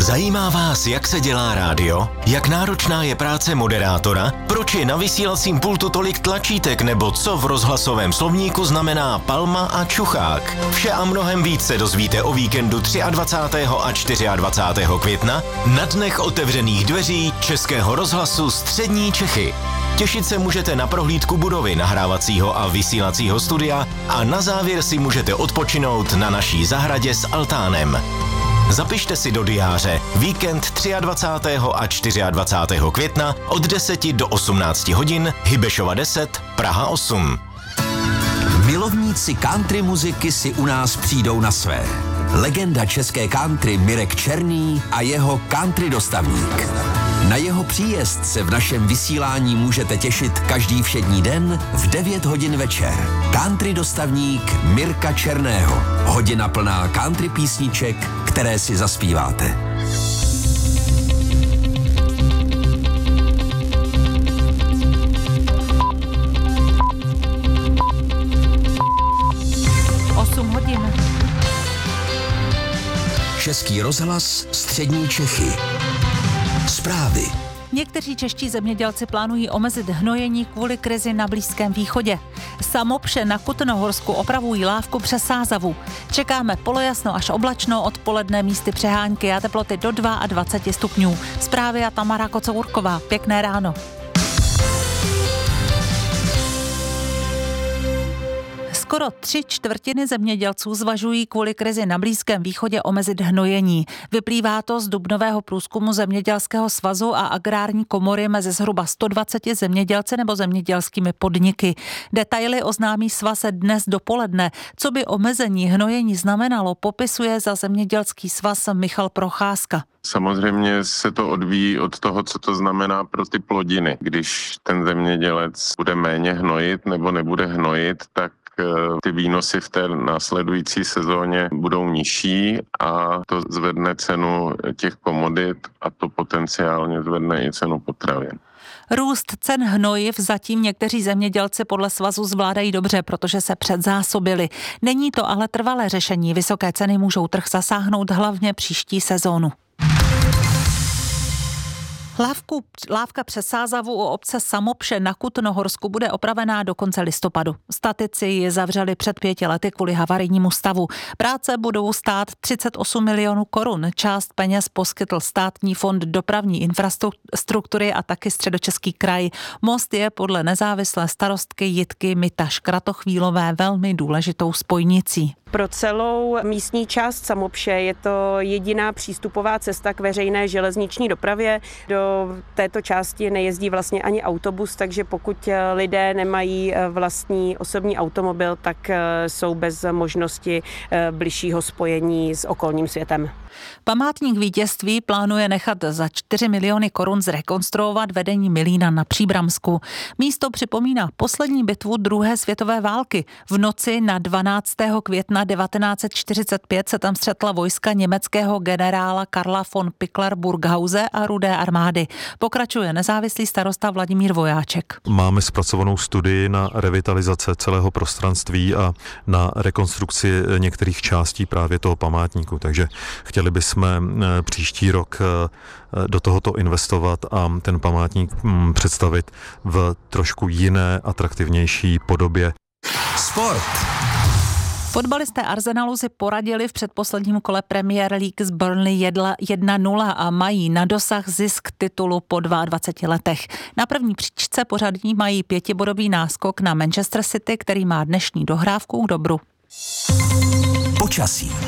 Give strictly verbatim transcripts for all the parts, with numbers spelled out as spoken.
Zajímá vás, jak se dělá rádio? Jak náročná je práce moderátora? Proč je na vysílacím pultu tolik tlačítek? Nebo co v rozhlasovém slovníku znamená palma a čuchák? Vše a mnohem víc se dozvíte o víkendu dvacátého třetího a dvacátého čtvrtého května na dnech otevřených dveří Českého rozhlasu Střední Čechy. Těšit se můžete na prohlídku budovy nahrávacího a vysílacího studia a na závěr si můžete odpočinout na naší zahradě s altánem. Zapište si do diáře víkend dvacátého třetího a dvacátého čtvrtého května od deseti do osmnácti hodin, Hybešova deset, Praha osm. Milovníci country muziky si u nás přijdou na své. Legenda české country Mirek Černý a jeho country dostavník. Na jeho příjezd se v našem vysílání můžete těšit každý všední den v devět hodin večer. Country dostavník Mirka Černého. Hodina plná country písniček, které si zaspíváte. osm hodin. Český rozhlas Střední Čechy. Zprávy. Někteří čeští zemědělci plánují omezit hnojení kvůli krizi na Blízkém východě. Samopše na Kutnohorsku opravují lávku přes Sázavu. Čekáme polojasno až oblačno, odpoledne místy přehánky a teploty do dvacet dva stupňů. Zprávy a Tamara Kocourková. Pěkné ráno. Skoro tři čtvrtiny zemědělců zvažují kvůli krizi na Blízkém východě omezit hnojení. Vyplývá to z dubnového průzkumu Zemědělského svazu a Agrární komory mezi zhruba sto dvaceti zemědělci nebo zemědělskými podniky. Detaily oznámí svaz dnes dopoledne. Co by omezení hnojení znamenalo, popisuje za Zemědělský svaz Michal Procházka. Samozřejmě se to odvíjí od toho, co to znamená pro ty plodiny. Když ten zemědělec bude méně hnojit nebo nebude hnojit, tak ty výnosy v té následující sezóně budou nižší a to zvedne cenu těch komodit a to potenciálně zvedne i cenu potravin. Růst cen hnojiv zatím někteří zemědělci podle svazu zvládají dobře, protože se předzásobili. Není to ale trvalé řešení. Vysoké ceny můžou trh zasáhnout hlavně příští sezónu. Lávku, lávka přes Sázavu u obce Samopše na Kutnohorsku bude opravená do konce listopadu. Statici ji zavřeli před pěti lety kvůli havarijnímu stavu. Práce budou stát třicet osm milionů korun. Část peněz poskytl Státní fond dopravní infrastruktury a taky Středočeský kraj. Most je podle nezávislé starostky Jitky Mitaš Kratochvílové velmi důležitou spojnicí. Pro celou místní část Samopše je to jediná přístupová cesta k veřejné železniční dopravě. Do této části nejezdí vlastně ani autobus, takže pokud lidé nemají vlastní osobní automobil, tak jsou bez možnosti bližšího spojení s okolním světem. Památník vítězství plánuje nechat za čtyři miliony korun zrekonstruovat vedení Milína na Příbramsku. Místo připomíná poslední bitvu druhé světové války. V noci na dvanáctého května devatenáct set čtyřicet pět se tam střetla vojska německého generála Karla von Pickler-Burghause a Rudé armády. Pokračuje nezávislý starosta Vladimír Vojáček. Máme zpracovanou studii na revitalizace celého prostranství a na rekonstrukci některých částí právě toho památníku, takže chtěli bychom příští rok do tohoto investovat a ten památník představit v trošku jiné, atraktivnější podobě. Sport. Fotbalisté Arsenalu si poradili v předposledním kole Premier League z Burnley jedna nula a mají na dosah zisk titulu po dvaceti dvou letech. Na první příčce pořadí mají pětibodový náskok na Manchester City, který má dnešní dohrávku k dobru. Počasí.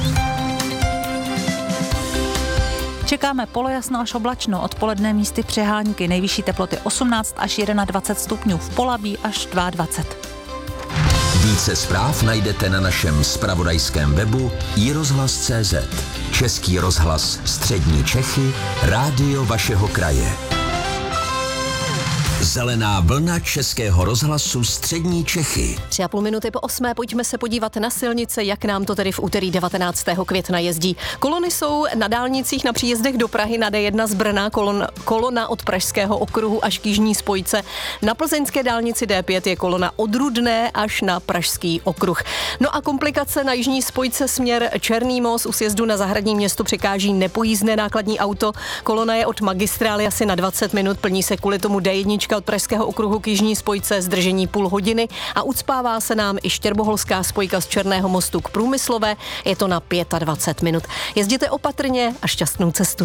Čekáme polojasno až oblačno, odpoledne místy přehánky, nejvyšší teploty osmnáct až dvacet jedna stupňů, v Polabí až dvacet dva. Více zpráv najdete na našem zpravodajském webu i rozhlas tečka cé zet. Český rozhlas Střední Čechy, rádio vašeho kraje. Zelená vlna Českého rozhlasu Střední Čechy. Tři a půl minuty po osmé pojďme se podívat na silnice, jak nám to tedy v úterý devatenáctého května jezdí. Kolony jsou na dálnicích na příjezdech do Prahy na D jedna z Brna, kolon, kolona od Pražského okruhu až k jižní spojce. Na plzeňské dálnici D pět je kolona od Rudné až na Pražský okruh. No a komplikace na jižní spojce směr Černý most u sjezdu na Zahradní město překáží nepojízdné nákladní auto. Kolona je od magistrály asi na dvacet minut, plní se kvůli tomu D jedna od Pražského okruhu k jižní spojce, zdržení půl hodiny a ucpává se nám i štěrboholská spojka z Černého mostu k Průmyslové, je to na dvacet pět minut. Jezděte opatrně a šťastnou cestu.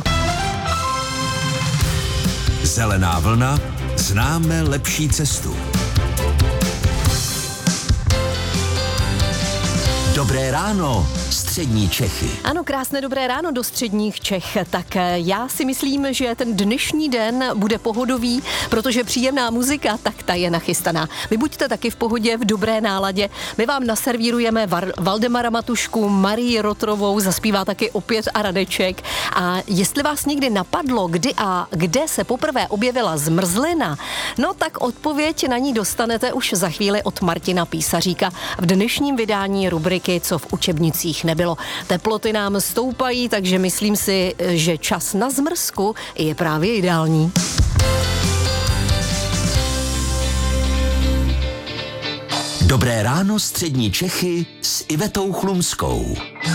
Zelená vlna, známe lepší cestu. Dobré ráno, Střední Čechy. Ano, krásné dobré ráno do středních Čech. Tak já si myslím, že ten dnešní den bude pohodový, protože příjemná muzika, tak ta je nachystaná. Vy buďte taky v pohodě, v dobré náladě. My vám naservírujeme Var- Valdemara Matušku, Marii Rotrovou, zaspívá taky opět a Radeček. A jestli vás někdy napadlo, kdy a kde se poprvé objevila zmrzlina, no tak odpověď na ní dostanete už za chvíli od Martina Písaříka v dnešním vydání rubriky Co v učebnicích nebylo. Teploty nám stoupají, takže myslím si, že čas na zmrzku je právě ideální. Dobré ráno, Střední Čechy s Ivetou Chlumskou.